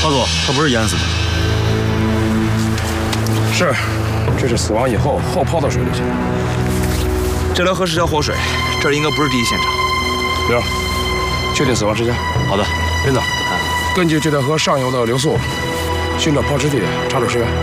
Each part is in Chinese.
老祖，他不是淹死的。 是，这是死亡以后后抛到水里去。 这条河是条活水，这儿应该不是第一现场。 刘，确定死亡时间。 好的， 林子，根据这条河上游的流速，寻找抛尸地点，查找尸源。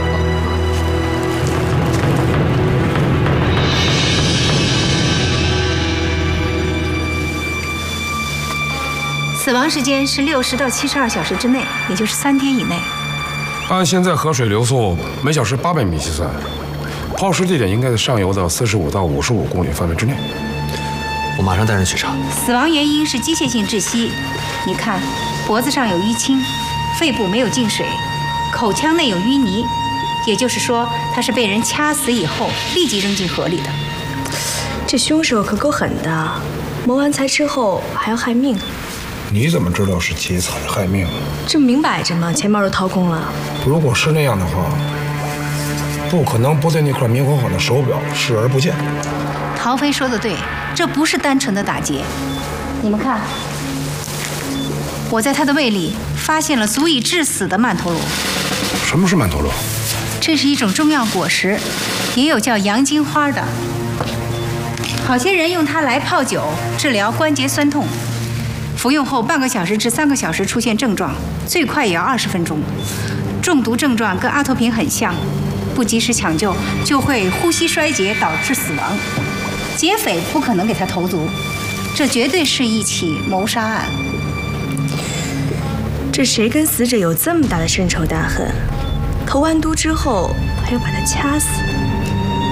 死亡时间是60到72小时之内，也就是3天以内。 按现在河水流速每小时800米计算，抛尸地点应该在上游的45到55公里范围之内。 我马上带人去查。 死亡原因是机械性窒息，你看，脖子上有淤青，肺部没有进水，口腔内有淤泥，也就是说，他是被人掐死以后立即扔进河里的。 这凶手可够狠的，谋完财之后还要害命。 你怎么知道是劫财害命？ 这明摆着嘛，钱包都掏空了。 如果是那样的话，不可能不对那块明晃晃的手表视而不见。 陶飞说的对，这不是单纯的打劫。你们看，我在他的胃里发现了足以致死的曼陀罗。 什么是曼陀罗？ 这是一种中药果实，也有叫洋金花的。好些人用它来泡酒，治疗关节酸痛。 服用后半个小时至3个小时出现症状，最快也要20分钟。中毒症状跟阿托品很像，不及时抢救就会呼吸衰竭导致死亡。劫匪不可能给他投足，这绝对是一起谋杀案。 这谁跟死者有这么大的深仇大恨？投完毒之后还要把他掐死？